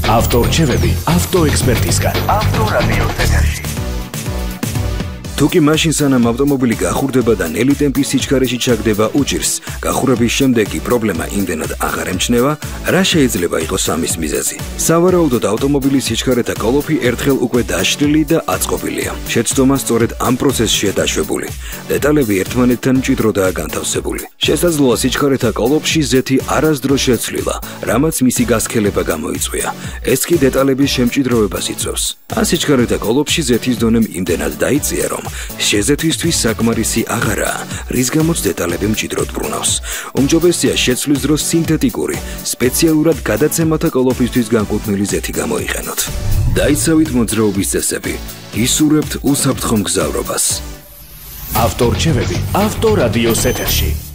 ავტორჩევები ავტოექსპერტისგან. ავტორადიოს ეთერში. თუკი მაშინ სანამ ავტომობილი გახურდება და ნელი ტემპის სიჩქარეში ჩაგდება უჭირს, გახურების შემდეგ კი პრობლემა იმდენად აღარ ემჩნევა, რა შეიძლება იყოს ამის მიზეზი? სავარაუდოდ ავტომობილის სიჩქარეთა კოლოფი ერთხელ უკვე დაშლილი და აწყობილია. შეცდომა სწორედ ამ პროცესშია დაშვებული. დეტალები ერთმანეთთან მჭიდროდაა განთავსებული. შესაძლოა სიჩქარეთა კოლოფში ზეთი არასდროს შეცვლილა, რამაც მისი გასქელება გამოიწვია. ეს კი დეტალების შემჭიდროვებას იწვევს. ან სიჩქარეთა კოლოფში ზეთის დონემ იმდენად დაიწია, რომ შეზეთვისთვის საკმარისი აღარაა, რის გამოც დეტალები მჭიდროდ ბრუნავს. უმჯობესია შეცვლის დროს სინთეტიკური, სპეციალურად გადაცემათა კოლოფისთვის განკუთვნილი ზეთი გამოიყენოთ. დაიცავით მოძრაობის წესები, ისურვებთ უსაფრთხო მგზავრობას. ავტორჩევები ავტორადიოს ეთერში.